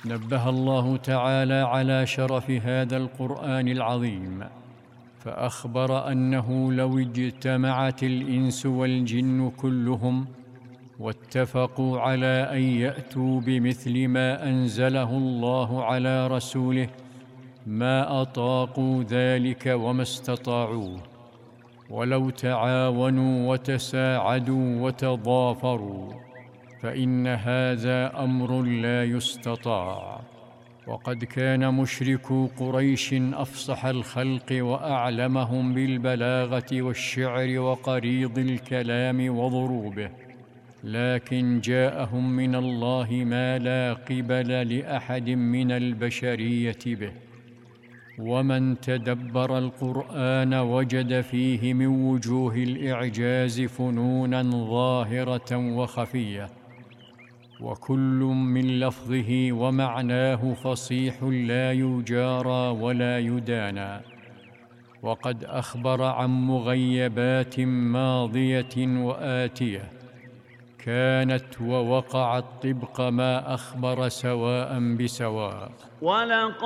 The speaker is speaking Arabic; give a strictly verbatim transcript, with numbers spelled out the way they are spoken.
نبه الله تعالى على شرف هذا القرآن العظيم، فأخبر أنه لو اجتمعت الإنس والجن كلهم واتفقوا على أن يأتوا بمثل ما أنزله الله على رسوله ما أطاقوا ذلك وما استطاعوه، ولو تعاونوا وتساعدوا وتضافروا فإن هذا أمر لا يستطاع. وقد كان مشركو قريش أفصح الخلق وأعلمهم بالبلاغة والشعر وقريض الكلام وضروبه، لكن جاءهم من الله ما لا قبل لأحد من البشرية به. ومن تدبر القرآن وجد فيه من وجوه الإعجاز فنوناً ظاهرة وخفية، وكل من لفظه ومعناه فصيح لا يجارى ولا يدانى. وقد أخبر عن مغيبات ماضية وآتية كانت ووقعت طبق ما أخبر سواء بسواء.